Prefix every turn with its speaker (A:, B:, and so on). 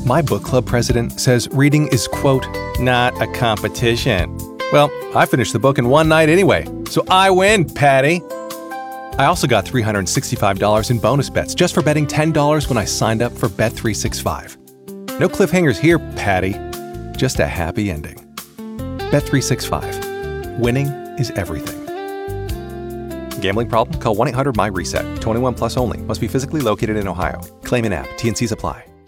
A: My book club president says reading is, quote, not a competition. Well, I finished the book in one night anyway, so I win, Patty. I also got $365 in bonus bets just for betting $10 when I signed up for Bet365. No cliffhangers here, Patty. Just a happy ending. Bet365. Winning is everything. Gambling problem? Call 1-800-MY-RESET. 21 plus only. Must be physically located in Ohio. Claim in app. T&Cs apply.